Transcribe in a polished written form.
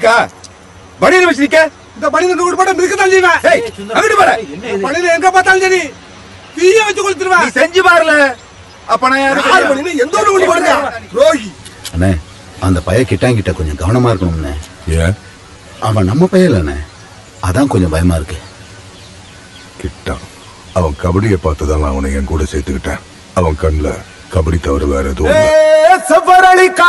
இருக்கா? பனியன் வச்சிருக்க? இந்த பனியன் கூட போட மிருக்கத்தான் செய்வேன். அங்கிட்டு பாரு. பனியன் எங்க பார்த்தாலும் சரி தீய வச்சு கொளுத்துருவேன். நீ செஞ்சு பாருல. அப்ப நான் யாரு பனியன் எந்த ஒரு ஒண்ணு போடுங்க ரோஹி. அண்ணே அந்த பைய கிட்ட கொஞ்சம் கவனமா இருக்கணும்ண்ணே. ஏன்? அவன் நம்ம பையலண்ணே, அதான் கொஞ்சம் பயமா இருக்கு. கிட்டான் அவன் கபடியை பார்த்துதான் அவனை என் கூட சேர்த்துக்கிட்டேன். அவன் கண்ணுல கபடி தவிர வேற எதுவும்